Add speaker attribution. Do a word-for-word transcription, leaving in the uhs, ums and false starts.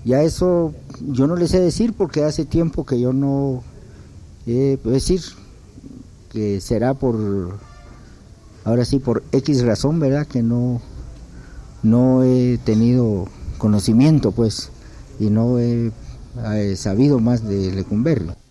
Speaker 1: Ya eso yo no les sé decir porque hace tiempo que yo no, eh, puedo decir que será por, ahora sí, por X razón, ¿verdad? Que no, no he tenido conocimiento, pues, y no he, he sabido más de Lecumberri.